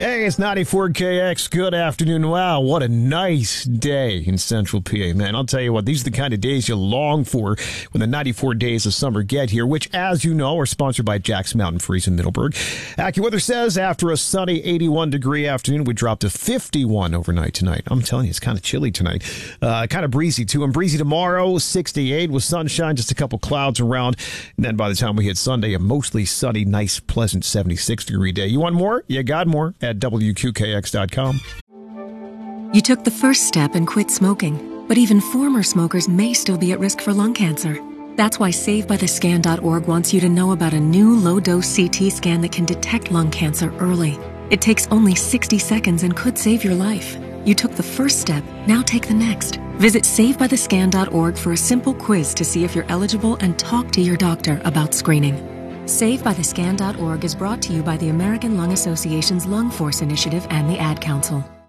Hey, it's 94KX. Good afternoon. Wow, what a nice day in Central PA, man. I'll tell you what, these are the kind of days you long for when the 94 days of summer get here, which, as you know, are sponsored by Jack's Mountain Freeze in Middleburg. AccuWeather says after a sunny 81-degree afternoon, we dropped to 51 overnight tonight. I'm telling you, it's kind of chilly tonight. Kind of breezy, too. And breezy tomorrow, 68 with sunshine, just a couple clouds around. And then by the time we hit Sunday, a mostly sunny, nice, pleasant 76-degree day. You want more? You got more at WQKX.com. You took the first step and quit smoking, but even former smokers may still be at risk for lung cancer. That's why SaveByTheScan.org wants you to know about a new low-dose CT scan that can detect lung cancer early. It takes only 60 seconds and could save your life. You took the first step, now take the next. Visit SaveByTheScan.org for a simple quiz to see if you're eligible and talk to your doctor about screening. SaveByTheScan.org is brought to you by the American Lung Association's Lung Force Initiative and the Ad Council.